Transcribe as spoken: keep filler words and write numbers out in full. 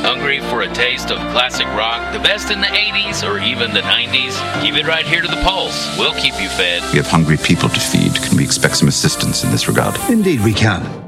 Hungry for a taste of classic rock, the best in the eighties or even the nineties? Keep it right here to the Pulse. We'll keep you fed. We have hungry people to feed. Can we expect some assistance in this regard? Indeed we can.